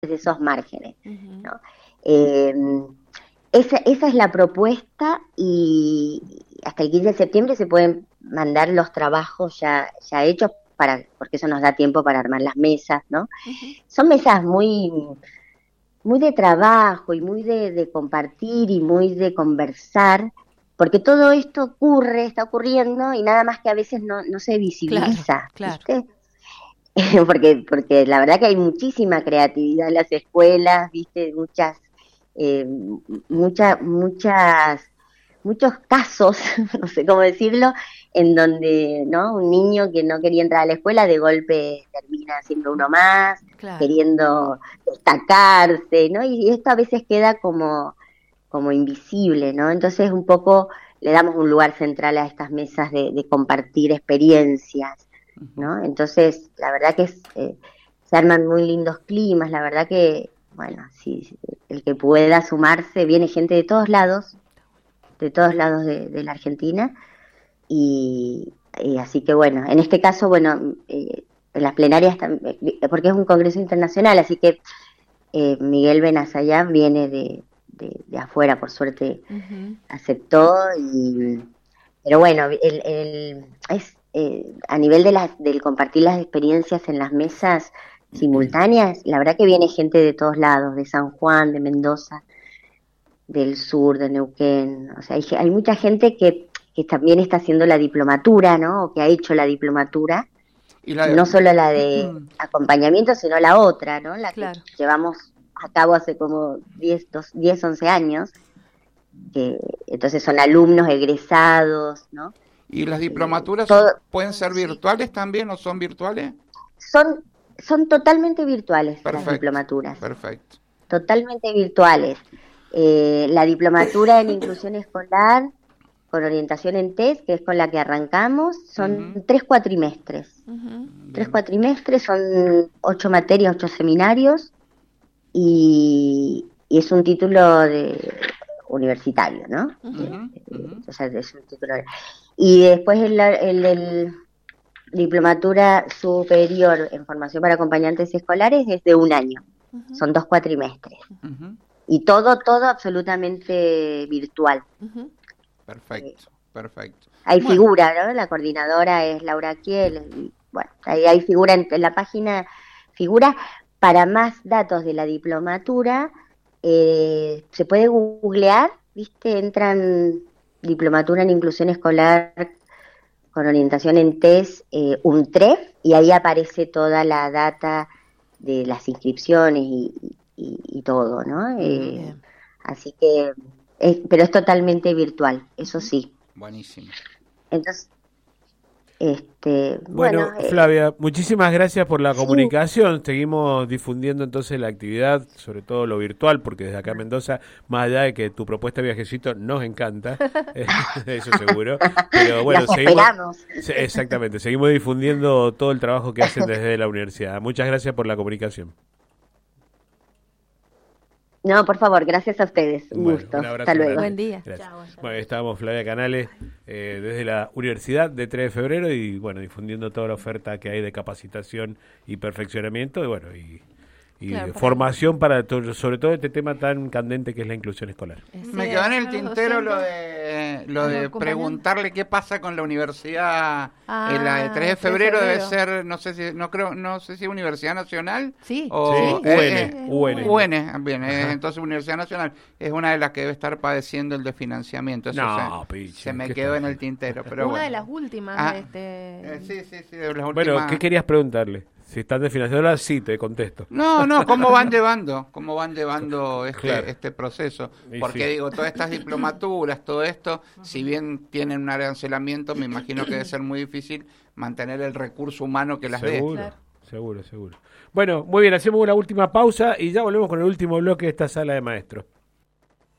de esos márgenes, Ujú. ¿no? Eh, esa es la propuesta y hasta el 15 de septiembre se pueden mandar los trabajos ya hechos porque eso nos da tiempo para armar las mesas, ¿no? Ujú. Son mesas muy de trabajo y muy de compartir y muy de conversar, porque todo esto está ocurriendo y nada más que a veces no se Claro, visibiliza, claro. ¿viste? Porque la verdad que hay muchísima creatividad en las escuelas, ¿viste? Eh, muchas muchos casos, no sé cómo decirlo, en donde, ¿no? Un niño que no quería entrar a la escuela de golpe termina siendo uno más, Claro. queriendo destacarse, ¿no? Y esto a veces queda como invisible, ¿no? Entonces un poco le damos un lugar central a estas mesas de compartir experiencias, Ujú. ¿no? Entonces, la verdad que se arman muy lindos climas, la verdad que, bueno, si el que pueda sumarse, viene gente de todos lados de la Argentina, y así que bueno, en este caso, bueno, en las plenarias, porque es un congreso internacional, así que Miguel Benazayán viene de afuera, por suerte Ujú. aceptó, pero bueno, a nivel del compartir las experiencias en las mesas simultáneas, la verdad que viene gente de todos lados, de San Juan, de Mendoza, del sur, de Neuquén, o sea, hay mucha gente que también está haciendo la diplomatura, ¿no? O que ha hecho la diplomatura, Y no solo la de acompañamiento, sino la otra, ¿no? La que Claro. llevamos a cabo hace como 10 11 años, que entonces son alumnos egresados, ¿no? ¿Y las diplomaturas Todo, pueden ser virtuales también o son virtuales? son, son totalmente virtuales las Perfecto, diplomaturas, perfecto. totalmente virtuales. La diplomatura en inclusión escolar con orientación en test, que es con la que arrancamos, Ujú. son 3 cuatrimestres. Ujú. Tres Bien. cuatrimestres son 8 materias, 8 seminarios, y es un título universitario, ¿no? Ujú. Ujú, ujú. O sea, es un título. Y después el diplomatura superior en formación para acompañantes escolares es de 1 año. Ujú. Son 2 cuatrimestres. Ujú. Y todo absolutamente virtual. Ujú. Eh, Perfecto, perfecto. Hay Bueno, figura, ¿no? La coordinadora es Laura Kiel. Y, bueno, ahí hay figura en la página, figura para más datos de la diplomatura. Se puede googlear, ¿viste? Entran diplomatura en inclusión escolar con orientación en TES, UNTREF, y ahí aparece toda la data de las inscripciones y todo, ¿no? ujú. Bien. Así que, pero es totalmente virtual, eso Ujú. sí. Buenísimo. Entonces, Bueno, bueno, Flavia, muchísimas gracias por la sí, comunicación. Seguimos difundiendo entonces la actividad, sobre todo lo virtual, porque desde acá en Mendoza, más allá de que tu propuesta de viajecito nos encanta, eso seguro. Pero bueno, las seguimos, esperamos. exactamente, seguimos difundiendo todo el trabajo que hacen desde la universidad. Muchas gracias por la comunicación. No, por favor, gracias a ustedes. Un Bueno, gusto. un Hasta abrazo luego. grande. Buen día. Gracias. Chao, hasta Bueno, luego. estábamos Flavia Canales desde la Universidad de 3 de Febrero y bueno, difundiendo toda la oferta que hay de capacitación y perfeccionamiento y bueno, y Claro, formación para sobre todo este tema tan candente que es la inclusión escolar. Me quedó en el Los tintero docentes, lo a de los compañeros. preguntarle qué pasa con la universidad. La de 3 de 3 de febrero debe febrero. ser, no sé si Universidad Nacional Sí, o Sí, UN. UN, bien, entonces Universidad Nacional es una de las que debe estar padeciendo el desfinanciamiento. Eso No, Pichi, se me ¿qué quedó estás en el diciendo? tintero, pero Una bueno. de las últimas, Ah, sí, de las Bueno, últimas. ¿qué querías preguntarle? Si están de financiadora, sí, te contesto. No, cómo van llevando Claro. este proceso, Y porque sí. digo, todas estas diplomaturas, todo esto, si bien tienen un arancelamiento, me imagino que debe ser muy difícil mantener el recurso humano que las dé. Seguro, Claro. seguro. Bueno, muy bien, hacemos una última pausa y ya volvemos con el último bloque de esta sala de maestros.